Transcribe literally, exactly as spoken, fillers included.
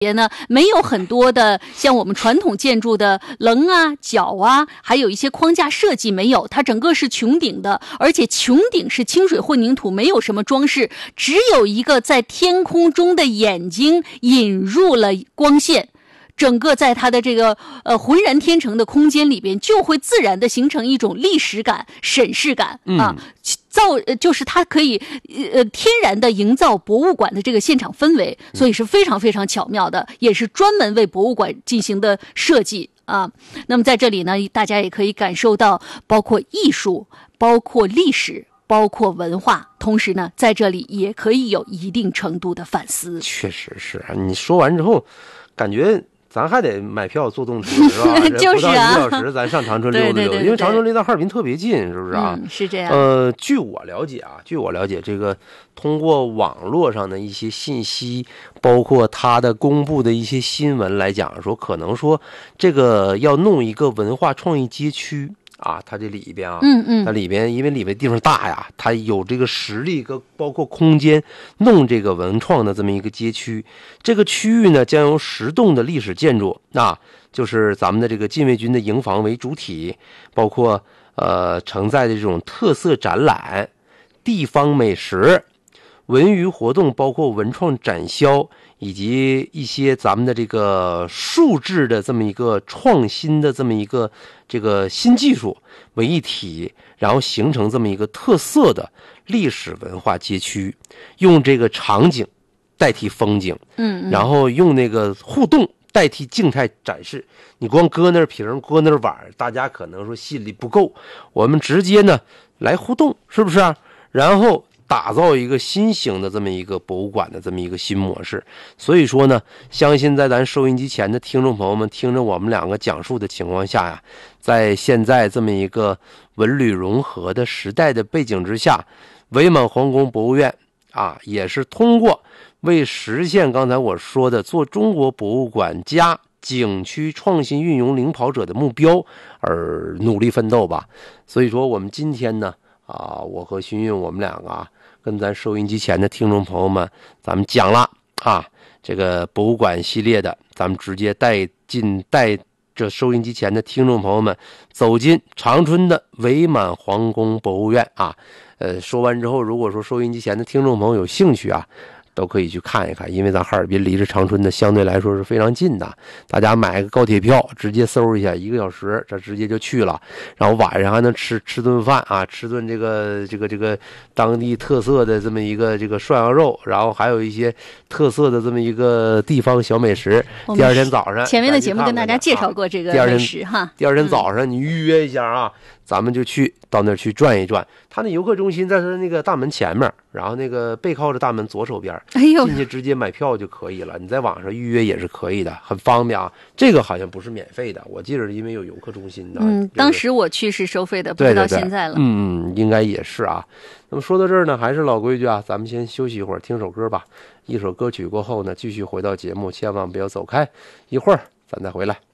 也呢没有很多的像我们传统建筑的棱啊、角啊，还有一些框架设计没有，它整个是穹顶的，而且穹顶是清水混凝土，没有什么装饰，只有一个在天空中的眼睛引入了光线。整个在它的这个呃浑然天成的空间里边，就会自然的形成一种历史感、审视感啊，造就是它可以呃天然的营造博物馆的这个现场氛围，所以是非常非常巧妙的，也是专门为博物馆进行的设计啊。那么在这里呢，大家也可以感受到包括艺术、包括历史、包括文化，同时呢，在这里也可以有一定程度的反思。 确实是啊，你说完之后，感觉。咱还得买票坐动车是吧？ 就是啊， 不到一个小时，咱上长春溜达溜达， 对对对对， 因为长春离到哈尔滨特别近，是不是啊？ 嗯，是这样。 呃，据我了解啊，据我了解，这个通过网络上的一些信息，包括它的公布的一些新闻来讲，说可能说这个要弄一个文化创意街区。啊，它这里边啊， 嗯嗯， 它里边因为里边地方大呀，它有这个实力跟包括空间弄这个文创的这么一个街区。这个区域呢，将由十栋的历史建筑，啊，就是咱们的这个禁卫军的营房为主体，包括呃承载的这种特色展览、地方美食、文娱活动，包括文创展销。以及一些咱们的这个数字的这么一个创新的这么一个这个新技术为一体，然后形成这么一个特色的历史文化街区，用这个场景代替风景， 嗯， 然后用那个互动代替静态展示。你光搁那瓶搁那碗，大家可能说心里不够，我们直接呢来互动，是不是啊？然后打造一个新型的这么一个博物馆的这么一个新模式。所以说呢，相信在咱收音机前的听众朋友们听着我们两个讲述的情况下呀，在现在这么一个文旅融合的时代的背景之下，伪满皇宫博物院啊，也是通过为实现刚才我说的做中国博物馆加景区创新运用领跑者的目标而努力奋斗吧。所以说我们今天呢啊，我和勋运我们两个啊，跟咱收音机前的听众朋友们，咱们讲了啊，这个博物馆系列的，咱们直接带进带着收音机前的听众朋友们走进长春的伪满皇宫博物院啊。呃，说完之后，如果说收音机前的听众朋友有兴趣啊，都可以去看一看，因为咱哈尔滨离着长春的相对来说是非常近的，大家买个高铁票直接搜一下，一个小时这直接就去了，然后晚上还能吃吃顿饭啊，吃顿这个这个这个当地特色的这么一个这个涮羊肉，然后还有一些特色的这么一个地方小美食。第二天早上前面的节目跟大家介绍过这个美食哈、 啊、第二天早上你预约一下啊、嗯、咱们就去到那儿去转一转。他那游客中心在他那个大门前面，然后那个背靠着大门左手边， 哎呦， 进去直接买票就可以了。你在网上预约也是可以的，很方便啊。这个好像不是免费的，我记得因为有游客中心的。 嗯，当时我去是收费的，不知道现在了。 对对对嗯嗯，应该也是啊。那么说到这儿呢，还是老规矩啊，咱们先休息一会儿，听首歌吧。一首歌曲过后呢，继续回到节目，千万不要走开，一会儿咱再回来。